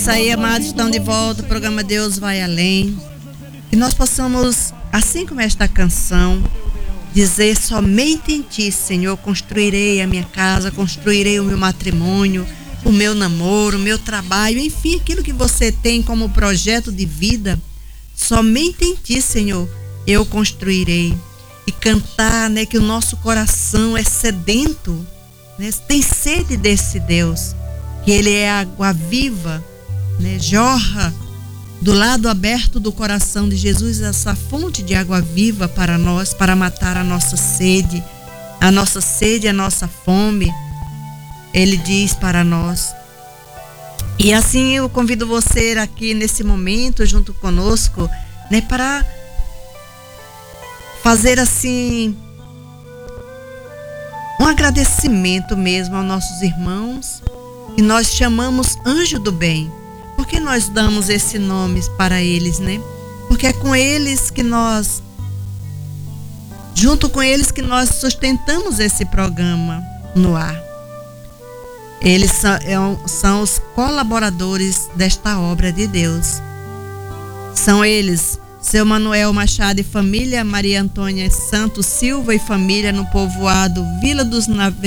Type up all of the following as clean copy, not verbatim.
Isso aí, amados, estão de volta. O programa Deus Vai Além. Que nós possamos, assim como esta canção, dizer: somente em Ti, Senhor, construirei a minha casa, construirei o meu matrimônio, o meu namoro, o meu trabalho, enfim, aquilo que você tem como projeto de vida. Somente em Ti, Senhor, eu construirei. E cantar, né, que o nosso coração é sedento, né, tem sede desse Deus, que Ele é água viva, né, jorra do lado aberto do coração de Jesus essa fonte de água viva para nós, para matar a nossa sede, a nossa fome. Ele diz para nós. E assim eu convido você aqui nesse momento junto conosco, né, para fazer assim um agradecimento mesmo aos nossos irmãos que nós chamamos anjo do bem. Por que nós damos esse nome para eles, né? Porque é com eles que nós, junto com eles que nós sustentamos esse programa no ar. Eles são os colaboradores desta obra de Deus. São eles, seu Manuel Machado e família, Maria Antônia Santos Silva e família, no povoado Vila dos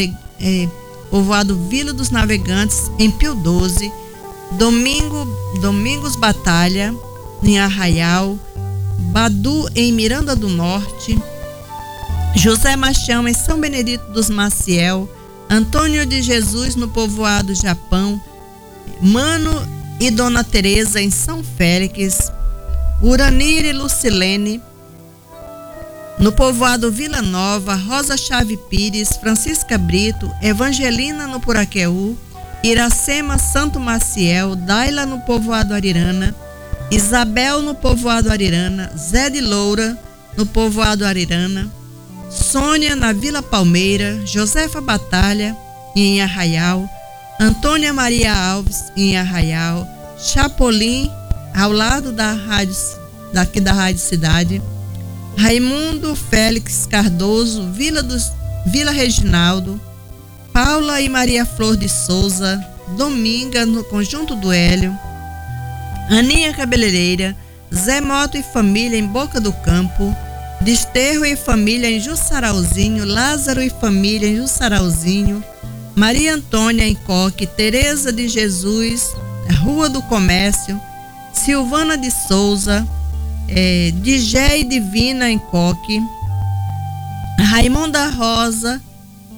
Navegantes, em Pio 12, Domingos Batalha, em Arraial, Badu, em Miranda do Norte, José Machão, em São Benedito dos Maciel, Antônio de Jesus, no povoado Japão, Mano e Dona Teresa, em São Félix, Uranir e Lucilene, no povoado Vila Nova, Rosa Chave Pires, Francisca Brito, Evangelina no Puraqueú, Iracema Santo Maciel, Daila no povoado Arirana, Isabel no povoado Arirana, Zé de Loura no povoado Arirana, Sônia na Vila Palmeira, Josefa Batalha em Arraial, Antônia Maria Alves em Arraial, Chapolin ao lado da rádio Cidade, Raimundo Félix Cardoso, Vila Reginaldo, Paula e Maria Flor de Souza, Dominga no Conjunto do Hélio, Aninha Cabeleireira, Zé Moto e família em Boca do Campo, Desterro e família em Jussarauzinho, Lázaro e família em Jussarauzinho, Maria Antônia em Coque, Tereza de Jesus, Rua do Comércio, Silvana de Souza, Digé e Divina em Coque, Raimonda Rosa